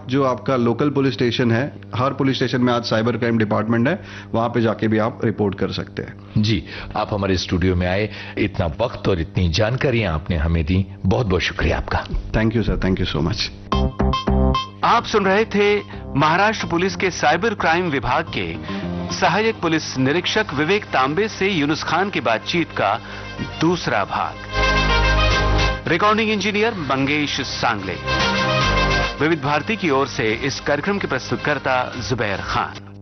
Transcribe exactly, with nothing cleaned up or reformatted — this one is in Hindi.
जो आपका लोकल पुलिस स्टेशन है, हर पुलिस स्टेशन में आज साइबर क्राइम डिपार्टमेंट है, वहां पे जाके भी आप रिपोर्ट कर सकते हैं। जी, आप हमारे स्टूडियो में आए, इतना वक्त और इतनी जानकारियां आपने हमें दी, बहुत बहुत शुक्रिया आपका। Thank you sir, thank you so much. आप सुन रहे थे महाराष्ट्र पुलिस के साइबर क्राइम विभाग के सहायक पुलिस निरीक्षक विवेक तांबे से यूनुस खान की बातचीत का दूसरा भाग। रिकॉर्डिंग इंजीनियर मंगेश सांगले। विविध भारती की ओर से इस कार्यक्रम के प्रस्तुतकर्ता जुबैर खान।